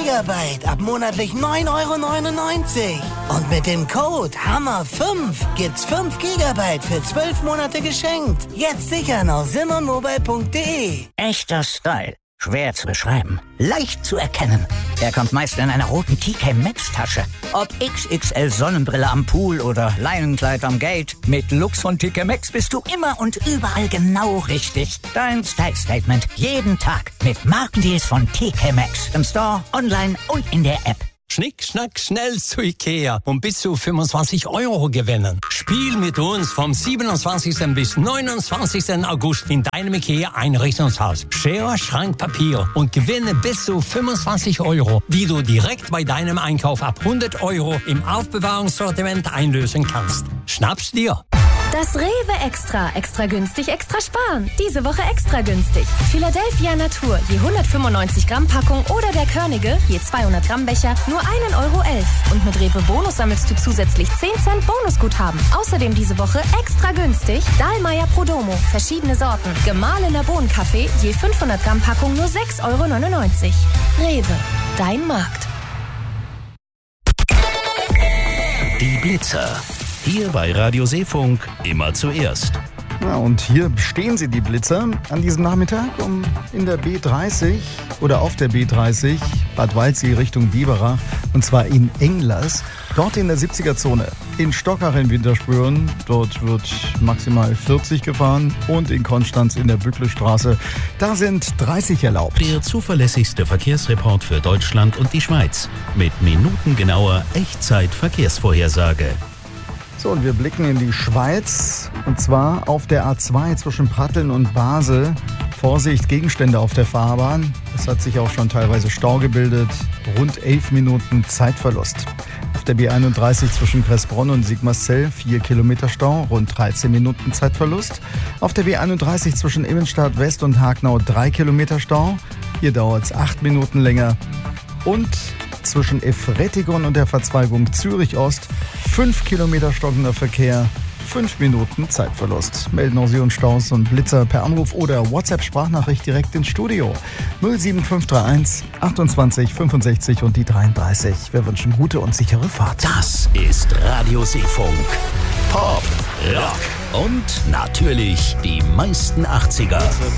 Gigabyte ab monatlich 9,99 €. Und mit dem Code HAMMER5 gibt's 5 Gigabyte für 12 Monate geschenkt. Jetzt sichern auf simonmobile.de. Echter Style. Schwer zu beschreiben. Leicht zu erkennen. Er kommt meist in einer roten TK Maxx Tasche. Ob XXL Sonnenbrille am Pool oder Leinenkleid am Gate. Mit Lux von TK Maxx bist du immer und überall genau richtig. Dein Style Statement jeden Tag mit Markendeals von TK Maxx. Im Store, online und in der App. Schnick, schnack, schnell zu Ikea und bis zu 25 € gewinnen. Spiel mit uns vom 27. bis 29. August in deinem Ikea-Einrichtungshaus. Schere, Schrank, Papier und gewinne bis zu 25 €, die du direkt bei deinem Einkauf ab 100 € im Aufbewahrungssortiment einlösen kannst. Schnapp's dir! Das Rewe Extra. Extra günstig, extra sparen. Diese Woche extra günstig. Philadelphia Natur, je 195 Gramm Packung oder der Körnige, je 200 Gramm Becher, nur 1,11 €. Und mit Rewe Bonus sammelst du zusätzlich 10 Cent Bonusguthaben. Außerdem diese Woche extra günstig Dahlmeier Prodomo, verschiedene Sorten. Gemahlener Bohnenkaffee, je 500 Gramm Packung, nur 6,99 €. Rewe, dein Markt. Die Blitzer. Hier bei Radio Seefunk immer zuerst. Ja, und hier stehen sie, die Blitzer, an diesem Nachmittag in der B30 oder auf der B30 Bad Waldsee Richtung Biberach, und zwar in Englers, dort in der 70er-Zone. In Stockach in Winterspüren, dort wird maximal 40 gefahren, und in Konstanz in der Bücklestraße, da sind 30 erlaubt. Der zuverlässigste Verkehrsreport für Deutschland und die Schweiz mit minutengenauer Echtzeit-Verkehrsvorhersage. So, und wir blicken in die Schweiz, und zwar auf der A2 zwischen Pratteln und Basel. Vorsicht, Gegenstände auf der Fahrbahn. Es hat sich auch schon teilweise Stau gebildet. Rund 11 Minuten Zeitverlust. Auf der B31 zwischen Kressbronn und Sigmaringen 4 Kilometer Stau, rund 13 Minuten Zeitverlust. Auf der B31 zwischen Immenstadt West und Hagnau 3 Kilometer Stau. Hier dauert es 8 Minuten länger. Und zwischen Efrettigon und der Verzweigung Zürich Ost 5 Kilometer stockender Verkehr, 5 Minuten Zeitverlust. Melden auch Sie uns Staus und Blitzer per Anruf oder WhatsApp-Sprachnachricht direkt ins Studio. 07531 28 65 und die 33. Wir wünschen gute und sichere Fahrt. Das ist Radio Seefunk. Pop, Rock und natürlich die meisten 80er.